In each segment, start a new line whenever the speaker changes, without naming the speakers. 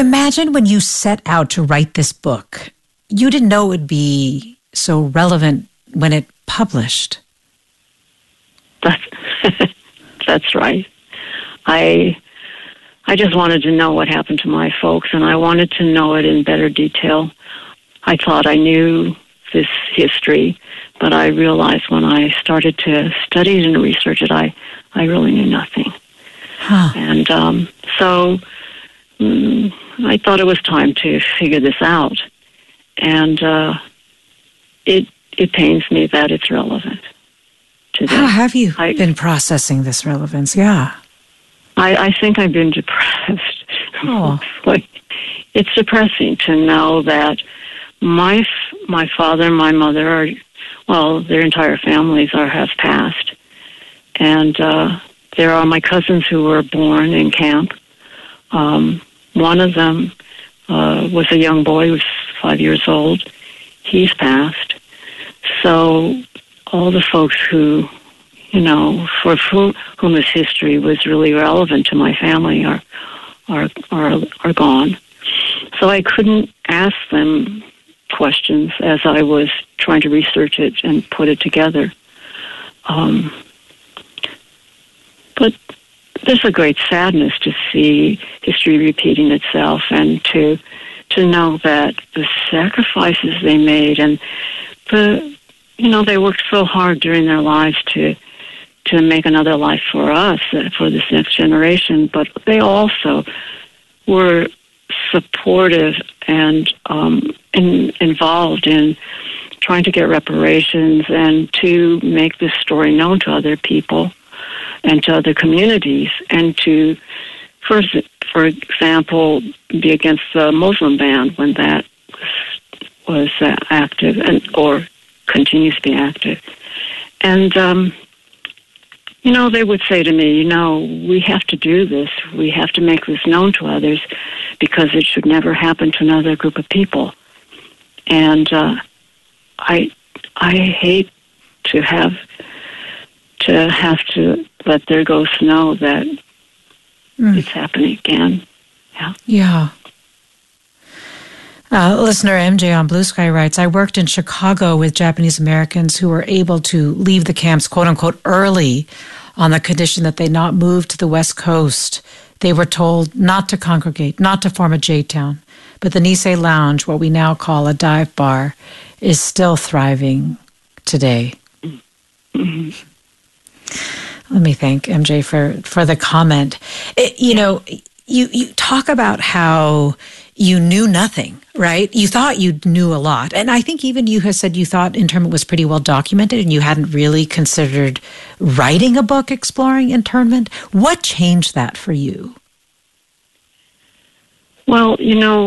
imagine when you set out to write this book, you didn't know it would be so relevant when it published.
That's right. I just wanted to know what happened to my folks, and I wanted to know it in better detail. I thought I knew this history, but I realized when I started to study it and research it, I really knew nothing.
Huh.
And so I thought it was time to figure this out. And it pains me that it's relevant today.
How have you been processing this relevance? Yeah.
I think I've been depressed.
Oh.
It's depressing to know that my father and my mother their entire families have passed. And there are my cousins who were born in camp. One of them was a young boy, he was 5 years old. He's passed. So all the folks who, for whom this history was really relevant to my family are gone. So I couldn't ask them questions as I was trying to research it and put it together. But there's a great sadness to see history repeating itself, and to know that the sacrifices they made, and they worked so hard during their lives to make another life for us, for this next generation, but they also were supportive and involved in trying to get reparations and to make this story known to other people and to other communities, and to, for example, be against the Muslim ban when that was active or continues to be active. And, they would say to me, we have to do this. We have to make this known to others because it should never happen to another group of people. And I hate to have to let their ghosts know that it's happening again.
Yeah. Listener MJ on Blue Sky writes, I worked in Chicago with Japanese Americans who were able to leave the camps, quote unquote, early on the condition that they not move to the West Coast. They were told not to congregate, not to form a J-town. But the Nisei Lounge, what we now call a dive bar, is still thriving today.
Mm-hmm.
Let me thank MJ for the comment. You talk about how you knew nothing, right? You thought you knew a lot. And I think even you have said you thought internment was pretty well documented and you hadn't really considered writing a book exploring internment. What changed that for you?
Well,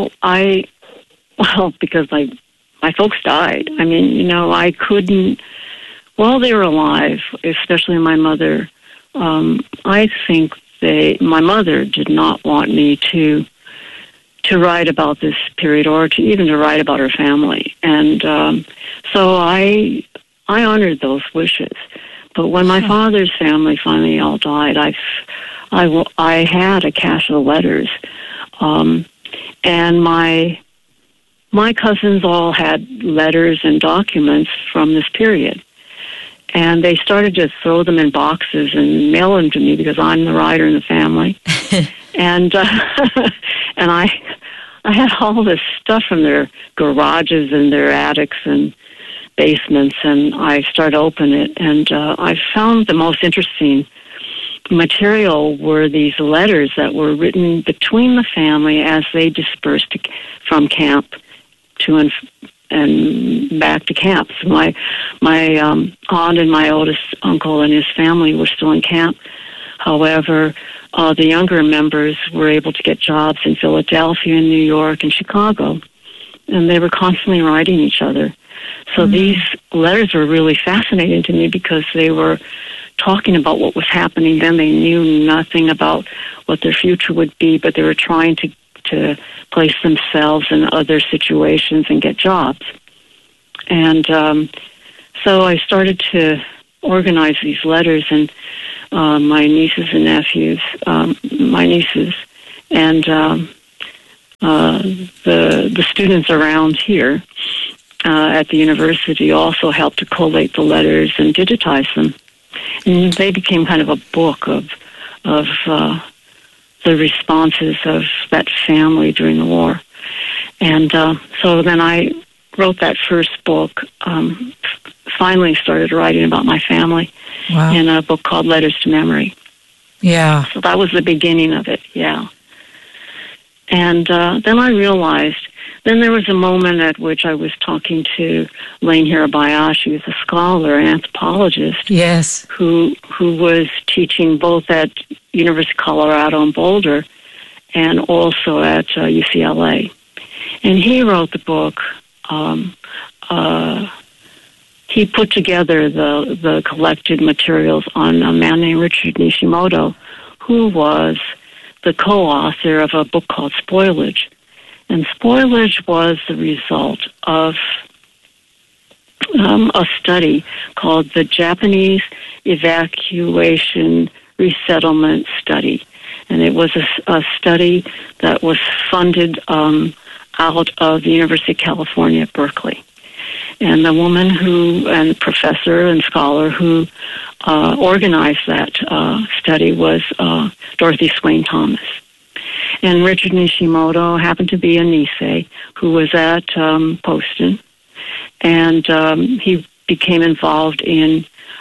because my folks died. I mean, I couldn't, while they were alive, especially my mother, I think my mother did not want me to write about this period or even to write about her family. And so I honored those wishes. But when my father's family finally all died, I had a cache of letters. And my cousins all had letters and documents from this period. And they started to throw them in boxes and mail them to me because I'm the writer in the family. And and I had all this stuff from their garages and their attics and basements, and I started to open it. And I found the most interesting material were these letters that were written between the family as they dispersed from camp to and back to camps. My aunt and my oldest uncle and his family were still in camp. However, the younger members were able to get jobs in Philadelphia and New York and Chicago, and they were constantly writing each other. So these letters were really fascinating to me because they were talking about what was happening then. They knew nothing about what their future would be, but they were trying to place themselves in other situations and get jobs. And so I started to organize these letters, and my nieces and nephews, my nieces, and the students around here at the university also helped to collate the letters and digitize them, and they became kind of a book of the responses of that family during the war. And so then I wrote that first book, finally started writing about my family in a book called Letters to Memory.
Yeah.
So that was the beginning of it, yeah. And then I realized, then there was a moment at which I was talking to Lane Hirabayashi, who's a scholar, an anthropologist,
yes,
who was teaching both at University of Colorado in Boulder and also at UCLA. And he wrote the book. He put together the collected materials on a man named Richard Nishimoto, who was the co-author of a book called Spoilage. And Spoilage was the result of a study called the Japanese Evacuation Resettlement Study. And it was a study that was funded out of the University of California at Berkeley. And the woman and professor and scholar who organized that study was Dorothy Swain Thomas. And Richard Nishimoto happened to be a Nisei who was at Poston. And he became involved in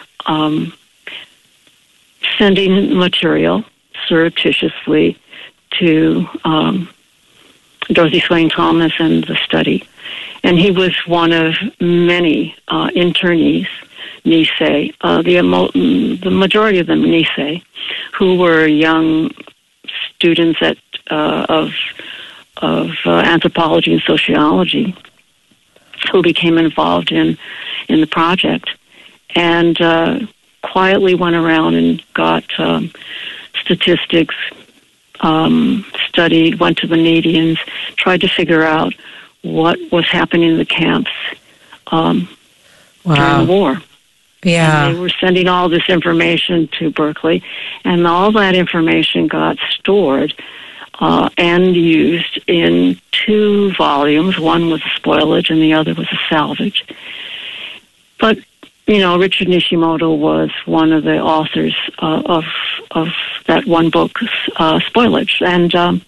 sending material surreptitiously to Dorothy Swain Thomas and the study. And he was one of many internees, Nisei, the majority of them Nisei, who were young students of anthropology and sociology, who became involved in the project, and quietly went around and got statistics, studied, went to the Canadians, tried to figure out what was happening in the camps during the war.
Yeah.
And they were sending all this information to Berkeley, and all that information got stored and used in 2 volumes. One was a spoilage and the other was a salvage. But, Richard Nishimoto was one of the authors of that one book, Spoilage. And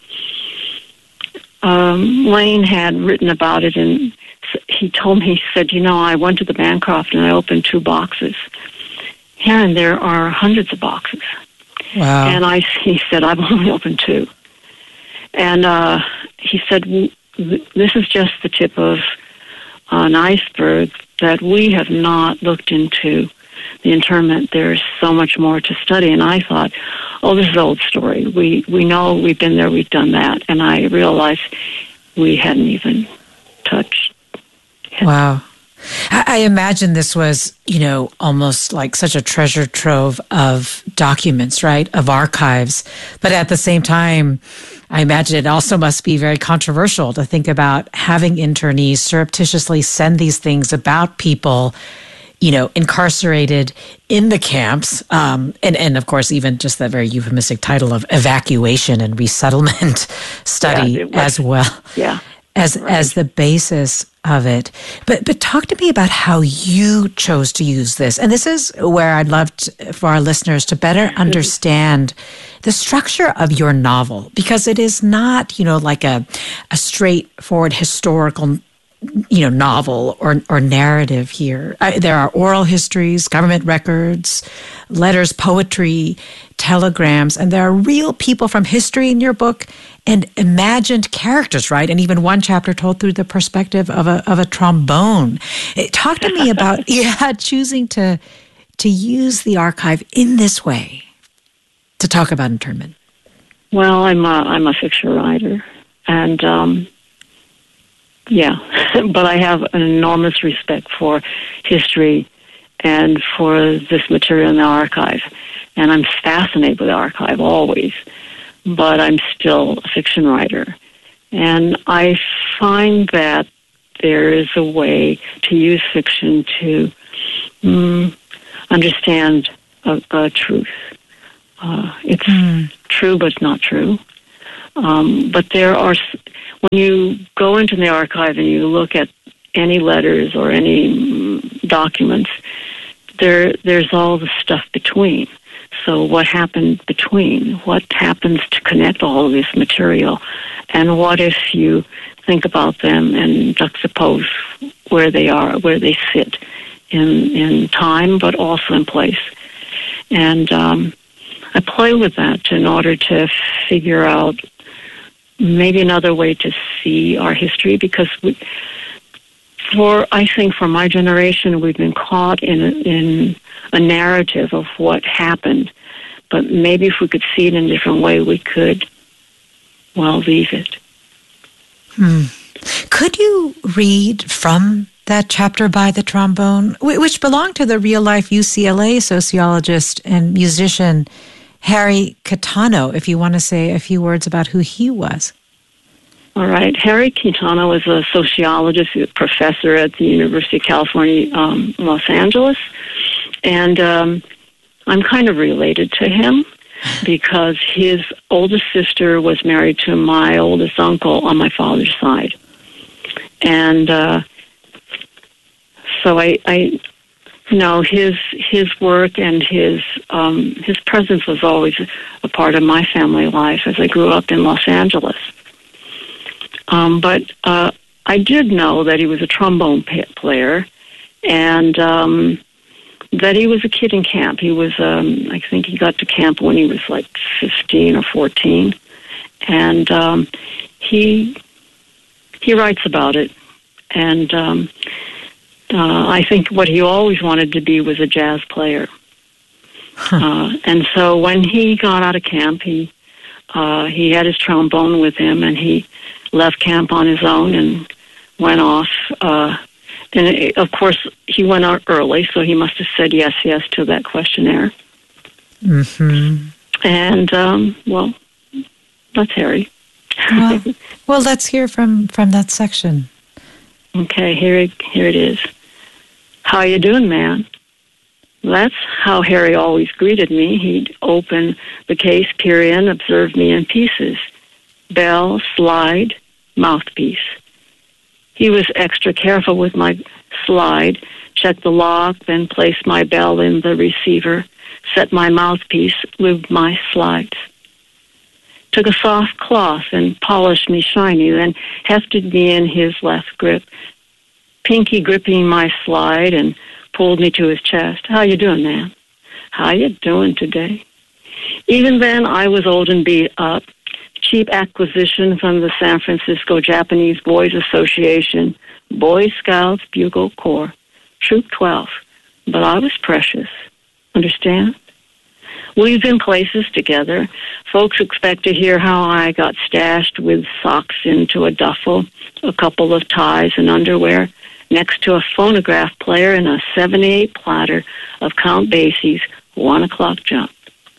Lane had written about it, and he told me, he said, I went to the Bancroft and I opened 2 boxes. Here and there are hundreds of boxes.
Wow.
And he said, I've only opened 2. And he said, this is just the tip of an iceberg that we have not looked into the internment. There's so much more to study. And I thought, this is an old story. We know, we've been there, we've done that. And I realized we hadn't even touched it.
Wow. I imagine this was, almost like such a treasure trove of documents, right? Of archives. But at the same time, I imagine it also must be very controversial to think about having internees surreptitiously send these things about people, incarcerated in the camps. And of course, even just that very euphemistic title of evacuation and resettlement study as well.
Yeah.
As the basis of it. But talk to me about how you chose to use this. And this is where I'd love for our listeners to better understand the structure of your novel, because it is not, like a straightforward historical novel or narrative here. There are oral histories, government records, letters, poetry, telegrams, and there are real people from history in your book and imagined characters, right? And even one chapter told through the perspective of a trombone. Talk to me about choosing to use the archive in this way to talk about internment.
Well, I'm a fiction writer, and but I have an enormous respect for history and for this material in the archive. And I'm fascinated with the archive always, but I'm still a fiction writer. And I find that there is a way to use fiction to understand a truth. It's true, but it's not true. But there are, when you go into the archive and you look at any letters or any documents, there's all the stuff between. So what happened between? What happens to connect all of this material? And what if you think about them and juxtapose where they are, where they sit in time, but also in place? And I play with that in order to figure out maybe another way to see our history, because I think for my generation, we've been caught in a narrative of what happened. But maybe if we could see it in a different way, we could, leave it.
Could you read from that chapter by the trombone, which belonged to the real-life UCLA sociologist and musician Harry Kitano, if you want to say a few words about who he was?
All right. Harry Kitano was a sociologist, a professor at the University of California, Los Angeles. And I'm kind of related to him because his oldest sister was married to my oldest uncle on my father's side. And so I know his work and his presence was always a part of my family life as I grew up in Los Angeles. But I did know that he was a trombone player, and that he was a kid in camp. He was, I think he got to camp when he was like 15 or 14, and he writes about it. And I think what he always wanted to be was a jazz player. And so when he got out of camp, he had his trombone with him, and he left camp on his own and went off. And of course, he went out early, so he must have said yes to that questionnaire.
Mm-hmm.
And, that's Harry.
Well, let's hear from that section.
Okay, here it is. How you doing, man? That's how Harry always greeted me. He'd open the case, peer in, observe me in pieces. Bell, slide, mouthpiece. He was extra careful with my slide, check the lock, then place my bell in the receiver, set my mouthpiece, lubed my slides. Took a soft cloth and polished me shiny, then hefted me in his left grip, pinky gripping my slide and pulled me to his chest. How you doing, man? How you doing today? Even then, I was old and beat up. Cheap acquisition from the San Francisco Japanese Boys Association, Boy Scouts Bugle Corps, Troop 12. But I was precious. Understand? We've been places together. Folks expect to hear how I got stashed with socks into a duffel, a couple of ties and underwear, next to a phonograph player and a 78 platter of Count Basie's 1 o'clock jump.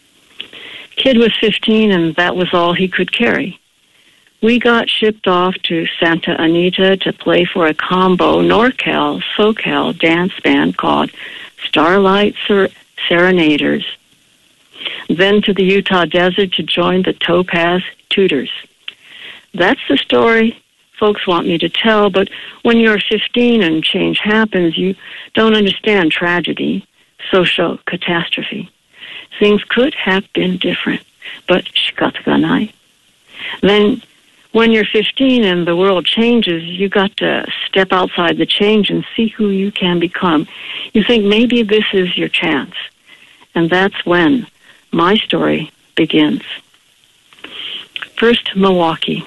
Kid was 15, and that was all he could carry. We got shipped off to Santa Anita to play for a combo NorCal, SoCal dance band called Starlight Serenaders. Then to the Utah desert to join the Topaz Tutors. That's the story folks want me to tell, but when you're 15 and change happens, you don't understand tragedy, social catastrophe. Things could have been different, but shikataganai. Then when you're 15 and the world changes, you got to step outside the change and see who you can become. You think maybe this is your chance. And that's when my story begins. First, Milwaukee.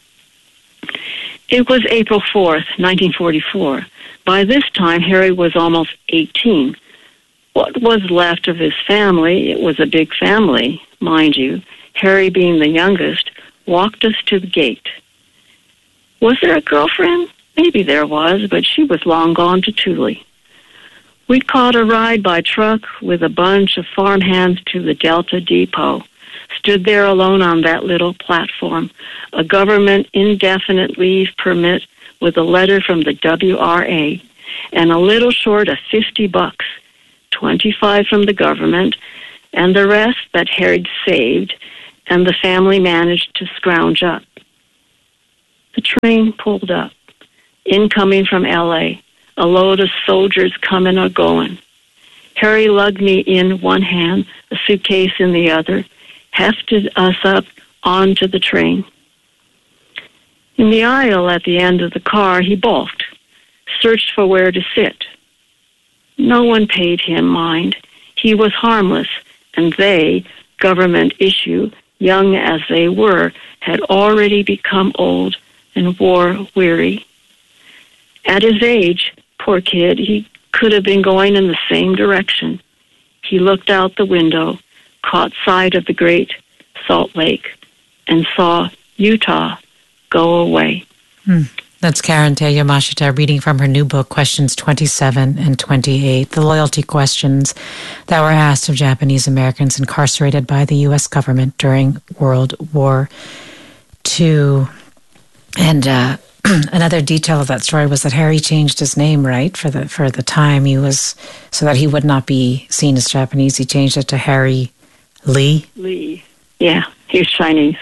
It was April 4th, 1944. By this time, Harry was almost 18. What was left of his family, it was a big family, mind you, Harry being the youngest, walked us to the gate. Was there a girlfriend? Maybe there was, but she was long gone to Thule. We caught a ride by truck with a bunch of farmhands to the Delta Depot. Stood there alone on that little platform, a government indefinite leave permit with a letter from the WRA, and a little short of $50, 25 from the government, and the rest that Harry'd saved, and the family managed to scrounge up. The train pulled up, incoming from L.A., a load of soldiers coming or going. Harry lugged me in one hand, a suitcase in the other, hefted us up onto the train. In the aisle at the end of the car, he balked, searched for where to sit. No one paid him mind. He was harmless, and they, government issue, young as they were, had already become old and war-weary. At his age, poor kid, he could have been going in the same direction. He looked out the window, caught sight of the Great Salt Lake, and saw Utah go away.
That's Karante Yamashita reading from her new book, Questions 27 and 28, the loyalty questions that were asked of Japanese Americans incarcerated by the U.S. government during World War II. And another detail of that story was that Harry changed his name, right, for the time he was, so that he would not be seen as Japanese. He changed it to Harry Lee.
Lee. Yeah, he's Chinese.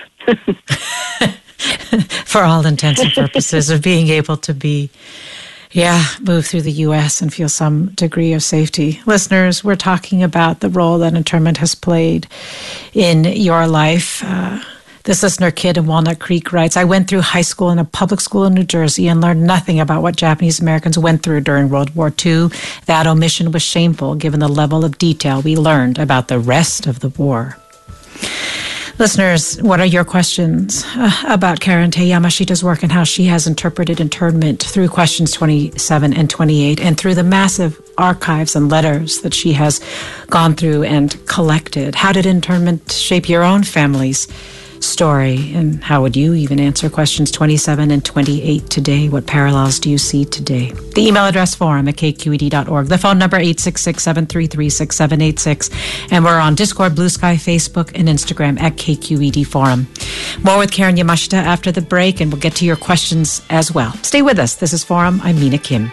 For all intents and purposes of being able to be, move through the U.S. and feel some degree of safety. Listeners, we're talking about the role that internment has played in your life. This listener, Kid in Walnut Creek, writes, I went through high school in a public school in New Jersey and learned nothing about what Japanese Americans went through during World War II. That omission was shameful given the level of detail we learned about the rest of the war. Listeners, what are your questions about Karante Yamashita's work and how she has interpreted internment through questions 27 and 28 and through the massive archives and letters that she has gone through and collected? How did internment shape your own family's story? And how would you even answer questions 27 and 28 today? What parallels do you see today? The email address forum@kqed.org. The phone number 866-733-6786. And we're on Discord, Blue Sky, Facebook, and Instagram at KQED Forum. More with Karen Yamashita after the break, and we'll get to your questions as well. Stay with us. This is Forum. I'm Mina Kim.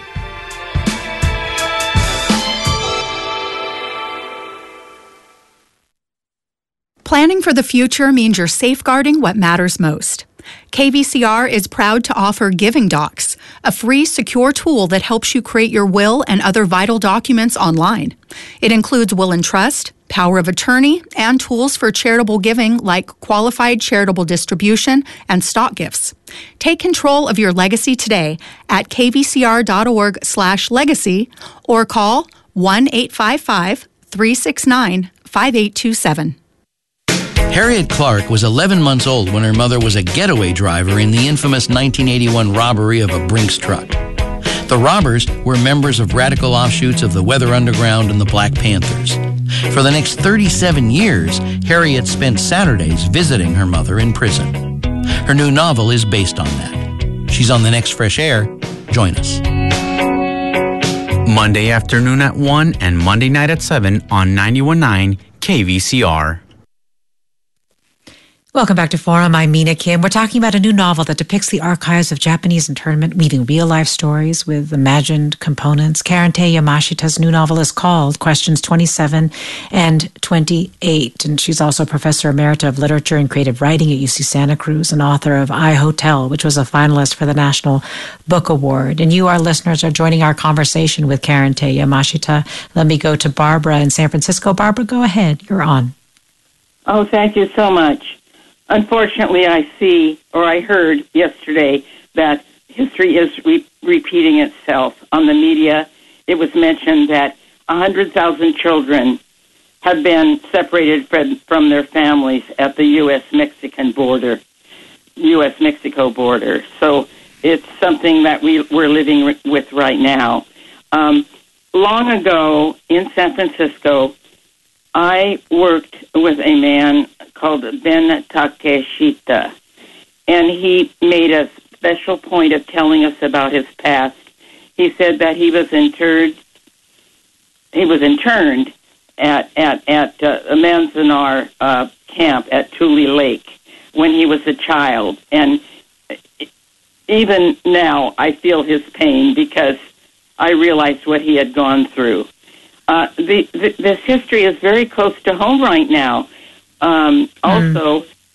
Planning for the future means you're safeguarding what matters most. KVCR is proud to offer Giving Docs, a free, secure tool that helps you create your will and other vital documents online. It includes will and trust, power of attorney, and tools for charitable giving like qualified charitable distribution and stock gifts. Take control of your legacy today at kvcr.org/legacy or call 1-855-369-5827.
Harriet Clark was 11 months old when her mother was a getaway driver in the infamous 1981 robbery of a Brinks truck. The robbers were members of radical offshoots of the Weather Underground and the Black Panthers. For the next 37 years, Harriet spent Saturdays visiting her mother in prison. Her new novel is based on that. She's on the next Fresh Air. Join us.
Monday afternoon at 1 and Monday night at 7 on 91.9 KVCR.
Welcome back to Forum. I'm Mina Kim. We're talking about a new novel that depicts the archives of Japanese internment, weaving real-life stories with imagined components. Karante Yamashita's new novel is called Questions 27 and 28, and she's also Professor Emerita of Literature and Creative Writing at UC Santa Cruz and author of I, Hotel, which was a finalist for the National Book Award. And you, our listeners, are joining our conversation with Karante Yamashita. Let me go to Barbara in San Francisco. Barbara, go ahead. You're on.
Oh, thank you so much. Unfortunately, I heard yesterday that history is repeating itself. On the media, it was mentioned that 100,000 children have been separated from their families at the U.S.-Mexico border. So it's something that we're living with right now. Long ago in San Francisco, I worked with a man called Ben Takeshita, and he made a special point of telling us about his past. He said that he was interned at a Manzanar camp at Tule Lake when he was a child, and even now I feel his pain because I realized what he had gone through. This history is very close to home right now. Also,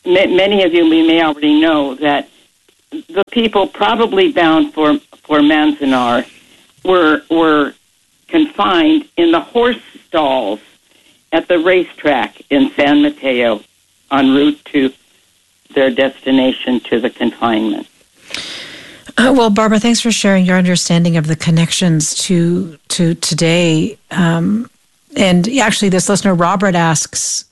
many of you may already know that the people probably bound for Manzanar were confined in the horse stalls at the racetrack in San Mateo en route to their destination to the confinement.
Well, Barbara, thanks for sharing your understanding of the connections to today. And actually, this listener, Robert, asks,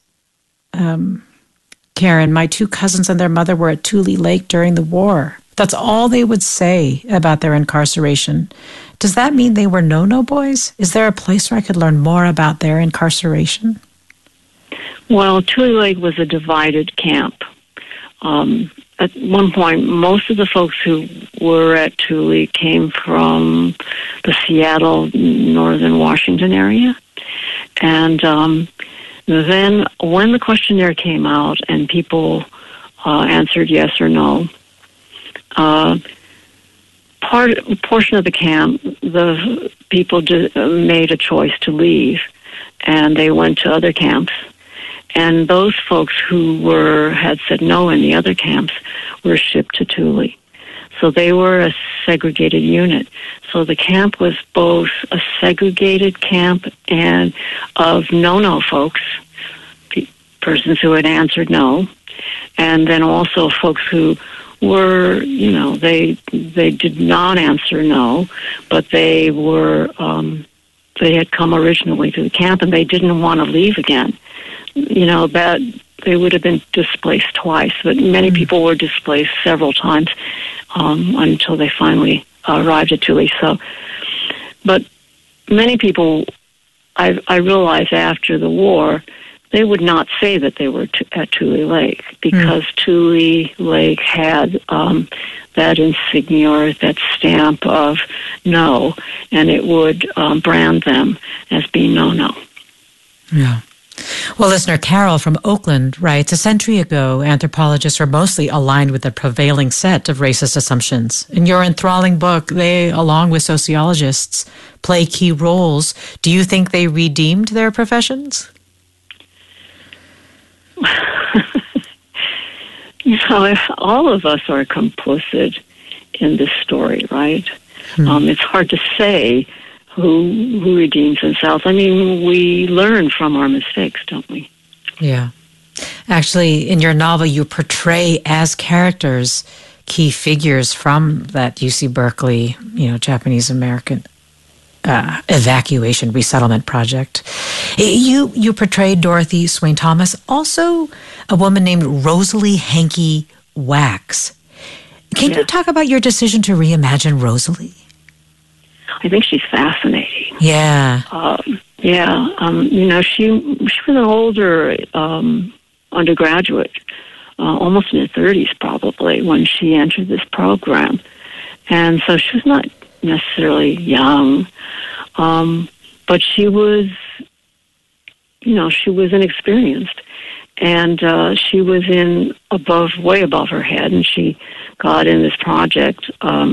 Karen, my 2 cousins and their mother were at Tule Lake during the war. That's all they would say about their incarceration. Does that mean they were no-no boys? Is there a place where I could learn more about their incarceration?
Well, Tule Lake was a divided camp. At one point, most of the folks who were at Tule came from the Seattle, northern Washington area. And then when the questionnaire came out and people answered yes or no, portion of the camp, the people made a choice to leave, and they went to other camps. And those folks who had said no in the other camps were shipped to Tule. So they were a segregated unit. So the camp was both a segregated camp and of no-no folks, persons who had answered no, and then also folks who were, they did not answer no, but they were, they had come originally to the camp and they didn't want to leave again. That they would have been displaced twice, but many people were displaced several times until they finally arrived at Tule. So, but many people, I realized after the war, they would not say that they were at Tule Lake because Tule Lake had that insignia or that stamp of no, and it would brand them as being no-no.
Yeah. Well, listener Carol from Oakland writes, a century ago, anthropologists were mostly aligned with the prevailing set of racist assumptions. In your enthralling book, they, along with sociologists, play key roles. Do you think they redeemed their professions?
All of us are complicit in this story, right? It's hard to say who redeems themselves. I mean, we learn from our mistakes, don't we?
Yeah. Actually, in your novel, you portray as characters key figures from that UC Berkeley, Japanese American evacuation resettlement project. You portrayed Dorothy Swain Thomas, also a woman named Rosalie Hankey Wax. Can you talk about your decision to reimagine Rosalie?
I think she's fascinating.
Yeah.
She was an older undergraduate, almost in her 30s probably, when she entered this program. And so she was not necessarily young, but she was, she was inexperienced. And she was way above her head, and she got in this project,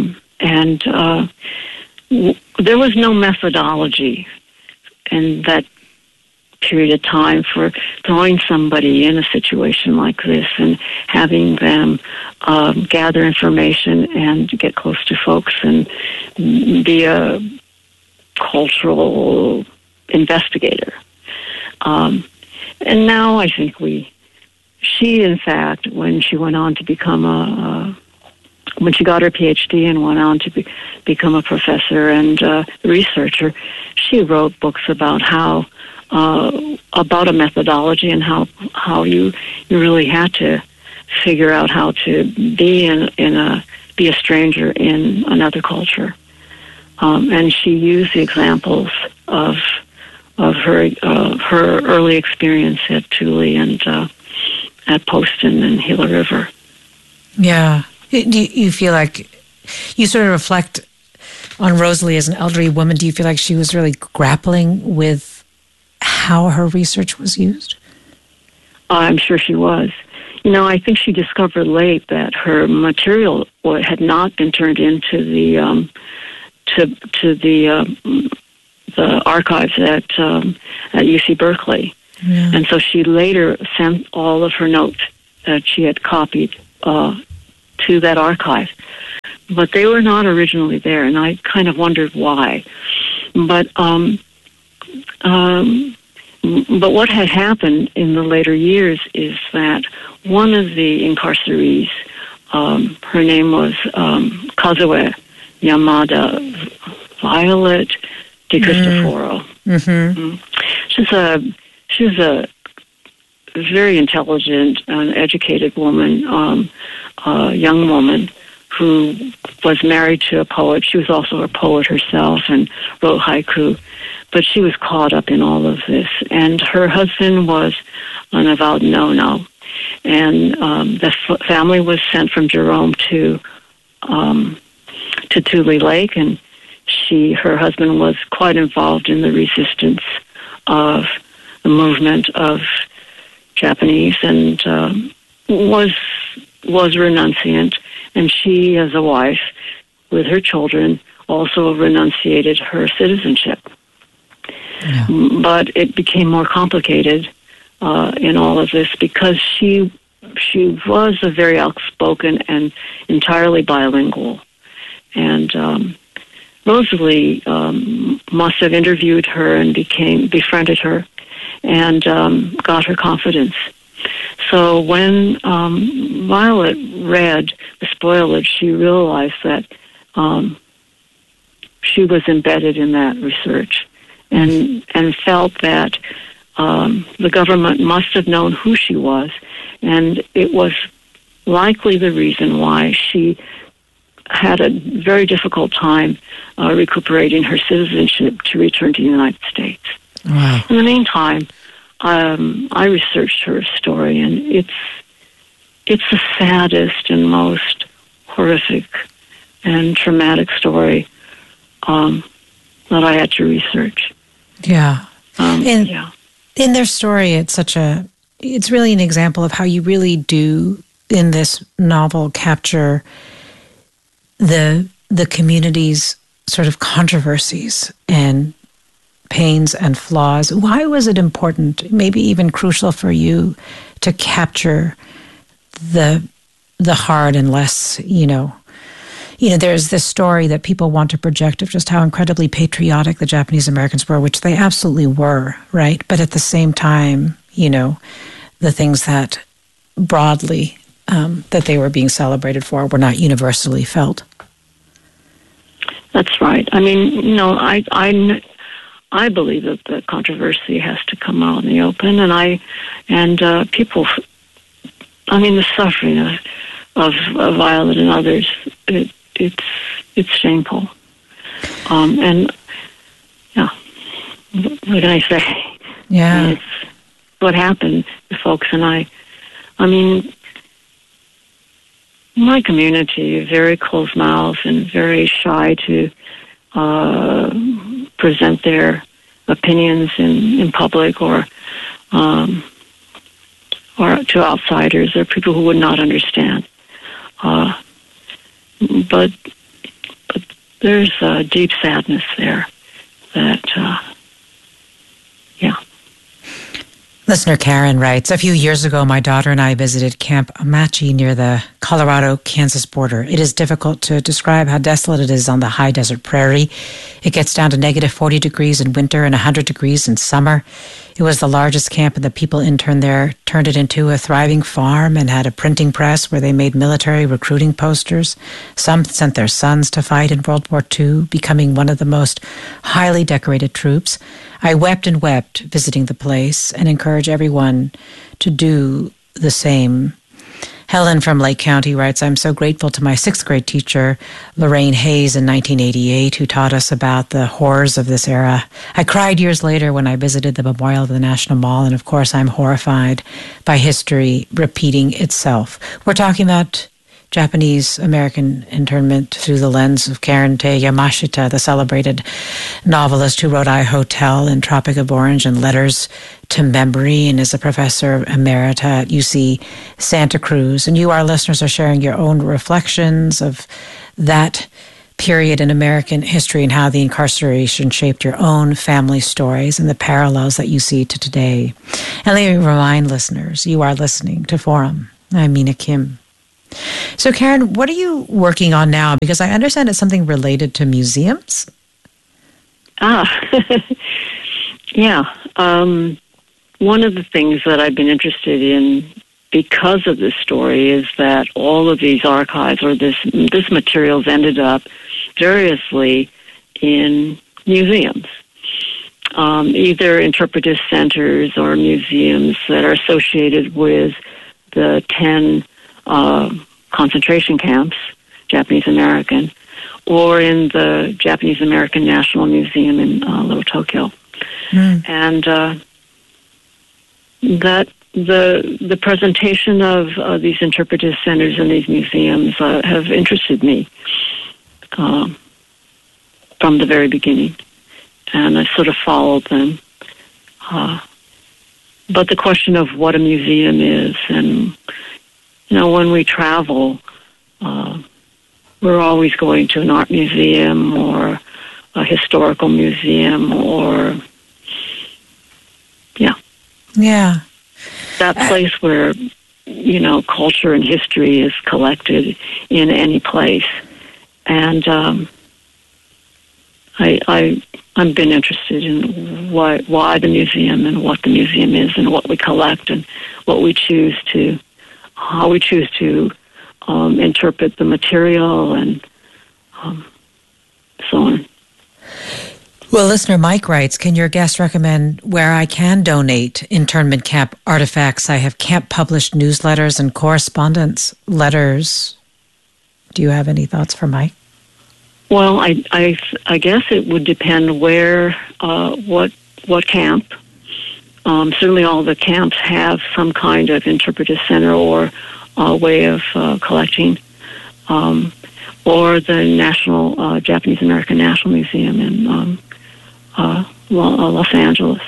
there was no methodology in that period of time for throwing somebody in a situation like this and having them gather information and get close to folks and be a cultural investigator. And now I think she in fact, when she went on to become when she got her PhD and went on to become a professor and researcher, she wrote books about about a methodology and how you really had to figure out how to be be a stranger in another culture. And she used the examples of her early experience at Tule and at Poston and Gila River.
Yeah. Do you feel like you sort of reflect on Rosalie as an elderly woman? Do you feel like she was really grappling with how her research was used?
I'm sure she was. I think she discovered late that her material had not been turned into the the archives at UC Berkeley, and so she later sent all of her notes that she had copied to that archive. But they were not originally there, and I kind of wondered why. But what had happened in the later years is that one of the incarcerees, her name was Kazue Yamada Violet de Cristoforo. Mm-hmm. She's a very intelligent and educated woman, a young woman who was married to a poet. She was also a poet herself and wrote haiku, but she was caught up in all of this. And her husband was an avowed no-no. And the family was sent from Jerome to Tule Lake, and her husband was quite involved in the resistance of the movement of Japanese, and was renunciant. And she, as a wife, with her children, also renunciated her citizenship. Yeah. But it became more complicated in all of this because she was a very outspoken and entirely bilingual. And Rosalie must have interviewed her and befriended her and got her confidence. So when Violet read The Spoilage, she realized that she was embedded in that research and felt that the government must have known who she was, and it was likely the reason why she had a very difficult time recuperating her citizenship to return to the United States.
Wow.
In the meantime, I researched her story, and it's the saddest and most horrific and traumatic story that I had to research.
Yeah. In their story, it's really an example of how you really do, in this novel, capture the community's sort of controversies and pains and flaws. Why was it important, maybe even crucial for you, to capture the hard and less, there's this story that people want to project of just how incredibly patriotic the Japanese Americans were, which they absolutely were, right? But at the same time, the things that broadly that they were being celebrated for were not universally felt.
That's right. I mean, I believe that the controversy has to come out in the open, and people. I mean, the suffering of Violet and others. It's shameful. And yeah, what can I say?
Yeah,
it's what happened to folks, and I mean, my community, very closed-mouthed and very shy to present their opinions in public or to outsiders or people who would not understand. But there's a deep sadness there that, yeah.
Listener Karen writes, a few years ago, my daughter and I visited Camp Amachi near the Colorado-Kansas border. It is difficult to describe how desolate it is on the high desert prairie. It gets down to negative 40 degrees in winter and 100 degrees in summer. It was the largest camp, and the people interned there turned it into a thriving farm and had a printing press where they made military recruiting posters. Some sent their sons to fight in World War II, becoming one of the most highly decorated troops. I wept and wept visiting the place and encourage everyone to do the same. Helen from Lake County writes, I'm so grateful to my 6th grade teacher, Lorraine Hayes, in 1988, who taught us about the horrors of this era. I cried years later when I visited the memorial of the National Mall, and of course I'm horrified by history repeating itself. We're talking about Japanese-American internment through the lens of Karen Tei Yamashita, the celebrated novelist who wrote I Hotel and Tropic of Orange and Letters to Memory, and is a professor emerita at UC Santa Cruz. And you, our listeners, are sharing your own reflections of that period in American history and how the incarceration shaped your own family stories and the parallels that you see to today. And let me remind listeners, you are listening to Forum. Mina Kim. So, Karen, what are you working on now? Because I understand it's something related to museums.
Yeah. One of the things that I've been interested in because of this story is that all of these archives or this materials ended up variously in museums, either interpretive centers or museums that are associated with the 10 concentration camps, Japanese American, or in the Japanese American National Museum in Little Tokyo. And that the presentation of these interpretive centers in these museums have interested me from the very beginning, and I sort of followed them. But the question of what a museum is, and when we travel, we're always going to an art museum or a historical museum or that place where culture and history is collected in any place. And I've been interested in why the museum and what the museum is and what we collect and what we choose to, how we choose to interpret the material and so on.
Well, listener Mike writes, can your guest recommend where I can donate internment camp artifacts? I have camp published newsletters and correspondence letters. Do you have any thoughts for Mike?
Well, I guess it would depend where, what camp. Certainly all the camps have some kind of interpretive center or way of collecting, or the National Japanese American National Museum in Los Angeles.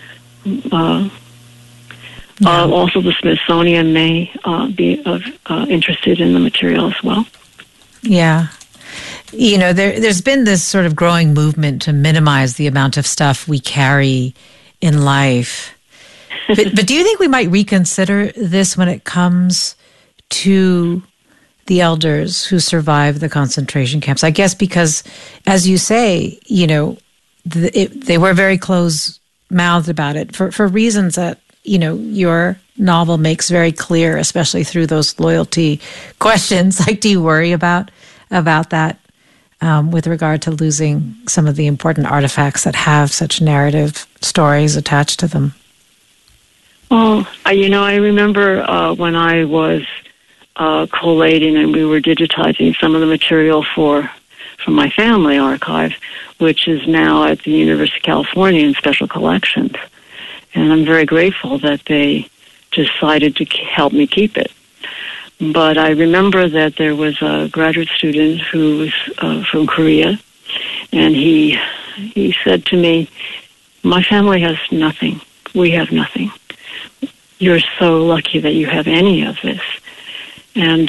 Also, the Smithsonian may be interested in the material as well.
Yeah. There's been this sort of growing movement to minimize the amount of stuff we carry in life. But do you think we might reconsider this when it comes to the elders who survived the concentration camps? I guess because, as you say, they were very close-mouthed about it for reasons that, your novel makes very clear, especially through those loyalty questions. Like, do you worry about that with regard to losing some of the important artifacts that have such narrative stories attached to them?
Well, I remember when I was collating and we were digitizing some of the material from my family archive, which is now at the University of California in special collections. And I'm very grateful that they decided to help me keep it. But I remember that there was a graduate student who was from Korea, and he said to me, "My family has nothing. We have nothing. You're so lucky that you have any of this." And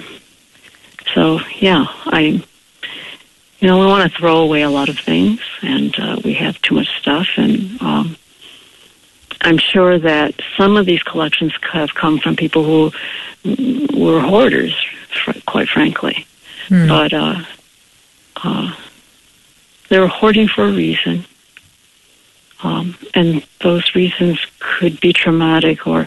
we want to throw away a lot of things, and we have too much stuff. And I'm sure that some of these collections have come from people who were hoarders, quite frankly. But they were hoarding for a reason. And those reasons could be traumatic or,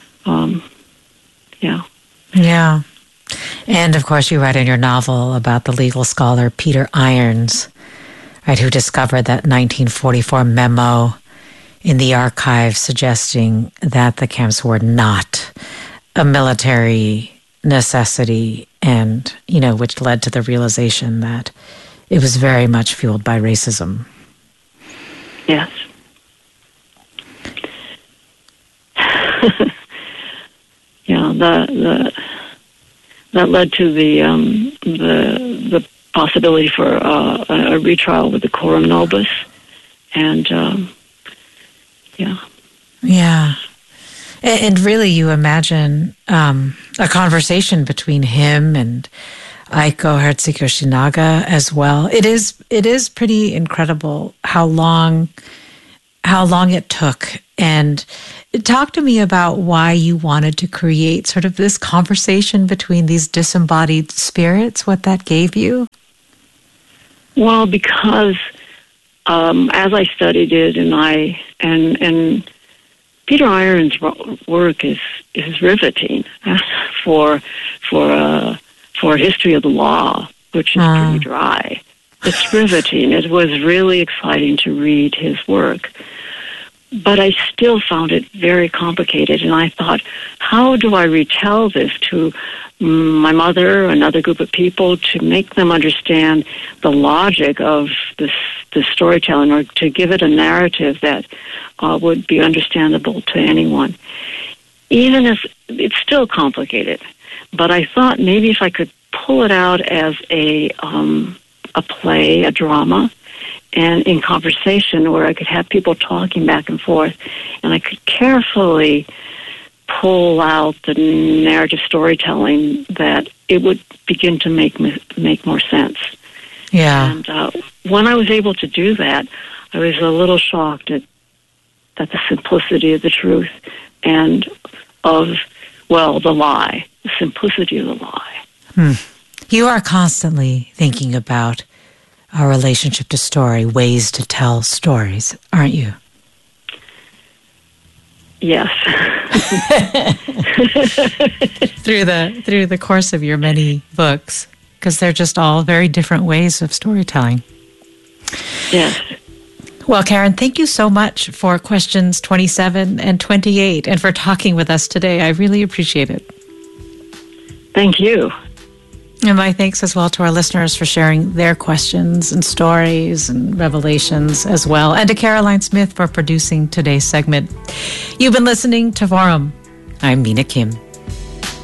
Yeah. And, of course, you write in your novel about the legal scholar Peter Irons, right, who discovered that 1944 memo in the archive suggesting that the camps were not a military necessity and, which led to the realization that it was very much fueled by racism.
Yes. That led to the possibility for a retrial with the Coram Nobis, and
Yeah. And really, you imagine a conversation between him and Aiko Herzog Yoshinaga as well. It is pretty incredible how long it took And talk to me about why you wanted to create sort of this conversation between these disembodied spirits, what that gave you.
Well, because as I studied it, and Peter Iron's work is riveting for a history of the law, which is pretty dry. It's riveting. It was really exciting to read his work. But I still found it very complicated, and I thought, how do I retell this to my mother, another group of people, to make them understand the logic of this storytelling, or to give it a narrative that would be understandable to anyone? Even if it's still complicated, but I thought maybe if I could pull it out as a play, a drama, and in conversation where I could have people talking back and forth, and I could carefully pull out the narrative storytelling, that it would begin to make more sense.
Yeah.
And when I was able to do that, I was a little shocked at the simplicity of the truth and of, the lie, the simplicity of the lie.
You are constantly thinking about our relationship to story, ways to tell stories, aren't you?
Yes.
Through the course of your many books, because they're just all very different ways of storytelling.
Yes.
Well, Karen, thank you so much for questions 27 and 28 and for talking with us today. I really appreciate it.
Thank you.
And my thanks as well to our listeners for sharing their questions and stories and revelations as well. And to Caroline Smith for producing today's segment. You've been listening to Forum. I'm Mina Kim.